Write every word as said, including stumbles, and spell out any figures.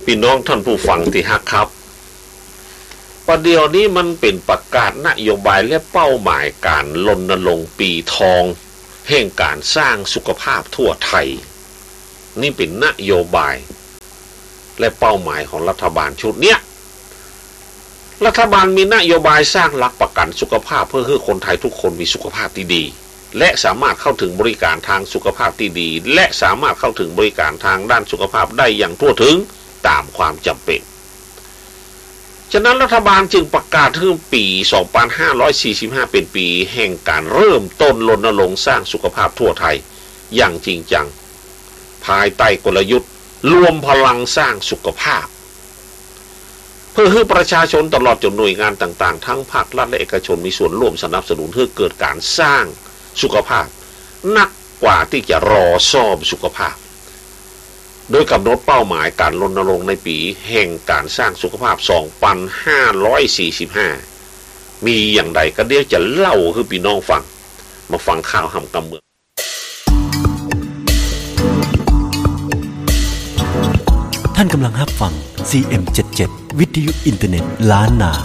พี่น้องท่านผู้ฟังที่ฮักครับประเดี๋ยวนี้มันเป็นประกาศนโยบายและเป้าหมายการรณรงค์ปีทองแห่งการสร้างสุขภาพทั่วไทยนี่เป็นนโยบายและเป้าหมายของรัฐบาลชุดเนี้ยรัฐบาลมีนโยบายสร้างหลักประกันสุขภาพเพื่อให้คนไทยทุกคนมีสุขภาพที่ดีและสามารถเข้าถึงบริการทางสุขภาพที่ดีและสามารถเข้าถึงบริการทางด้านสุขภาพได้อย่างทั่วถึงตามความจำเป็นฉะนั้นรัฐบาลจึงประกาศถึงปีสองพันห้าร้อยสี่สิบห้าเป็นปีแห่งการเริ่มต้นรณรงค์สร้างสุขภาพทั่วไทยอย่างจริงจังภายใต้กลยุทธ์รวมพลังสร้างสุขภาพเพื่อให้ประชาชนตลอดจนหน่วยงานต่างๆทั้งภาครัฐและเอกชนมีส่วนร่วมสนับสนุนให้เกิดการสร้างสุขภาพนักกว่าที่จะรอซ่อมสุขภาพโดยกำหนดเป้าหมายการรณรงค์ในปีแห่งการสร้างสุขภาพสองพันห้าร้อยสี่สิบห้ามีอย่างไรก็เดี๋ยวจะเล่าให้พี่น้องฟังมาฟังข่าวหำกำเมืองท่านกำลังรับฟัง ซี เอ็ม เจ็ดสิบเจ็ด วิทยุอินเทอร์เน็ตล้านนา